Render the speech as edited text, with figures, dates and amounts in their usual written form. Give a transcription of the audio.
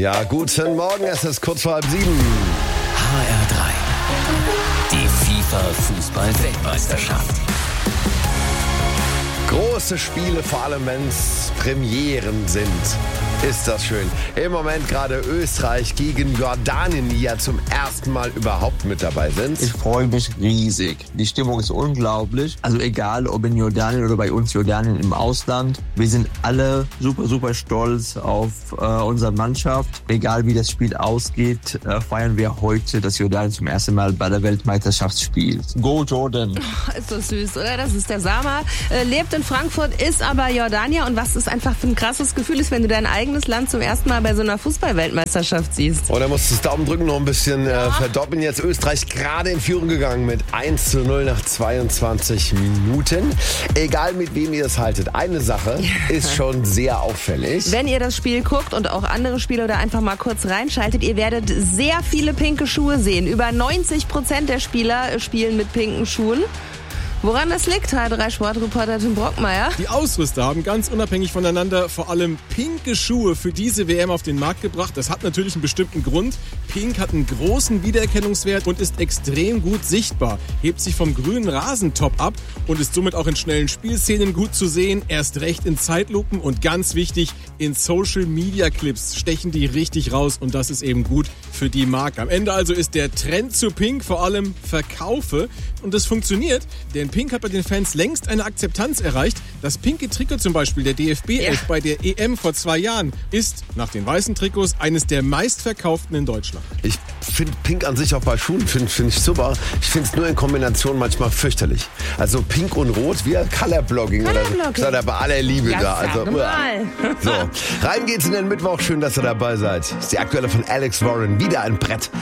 Ja, guten Morgen, es ist kurz vor 6:30. HR3. Die FIFA-Fußball-Weltmeisterschaft. Große Spiele, vor allem wenn es Premieren sind. Ist das schön. Im Moment gerade Österreich gegen Jordanien, die ja zum ersten Mal überhaupt mit dabei sind. Ich freue mich riesig. Die Stimmung ist unglaublich. Also egal, ob in Jordanien oder bei uns Jordanien im Ausland. Wir sind alle super stolz auf unsere Mannschaft. Egal wie das Spiel ausgeht, feiern wir heute, dass Jordanien zum ersten Mal bei der Weltmeisterschaft spielt. Go Jordan! Oh, ist das süß, oder? Das ist der Sama. Lebt in Frankfurt, ist aber Jordanier. Und was es einfach für ein krasses Gefühl ist, wenn du dein eigenes Land zum ersten Mal bei so einer Fußball-Weltmeisterschaft siehst. Und da musst du das Daumen drücken, noch ein bisschen verdoppeln. Jetzt Österreich gerade in Führung gegangen mit 1:0 nach 22 Minuten. Egal mit wem ihr es haltet, eine Sache ist schon sehr auffällig. Wenn ihr das Spiel guckt und auch andere Spiele oder einfach mal kurz reinschaltet, ihr werdet sehr viele pinke Schuhe sehen. Über 90% der Spieler spielen mit pinken Schuhen. Woran das liegt, HR3 Sportreporter Tim Brockmeier? Die Ausrüster haben ganz unabhängig voneinander vor allem pinke Schuhe für diese WM auf den Markt gebracht. Das hat natürlich einen bestimmten Grund. Pink hat einen großen Wiedererkennungswert und ist extrem gut sichtbar. Hebt sich vom grünen Rasentop ab und ist somit auch in schnellen Spielszenen gut zu sehen. Erst recht in Zeitlupen und ganz wichtig, in Social-Media-Clips stechen die richtig raus und das ist eben gut für die Marke. Am Ende also ist der Trend zu Pink vor allem Verkaufe und das funktioniert, denn Pink hat bei den Fans längst eine Akzeptanz erreicht. Das pinke Trikot zum Beispiel der DFB-Elf bei der EM vor 2 Jahren ist nach den weißen Trikots eines der meistverkauften in Deutschland. Ich finde Pink an sich auch bei Schuhen find ich super. Ich finde es nur in Kombination manchmal fürchterlich. Also Pink und Rot, wie Colorblogging oder so. Das ist bei aller Liebe da. Also, so, rein geht's in den Mittwoch. Schön, dass ihr dabei seid. Das ist die aktuelle von Alex Warren. Wieder ein Brett.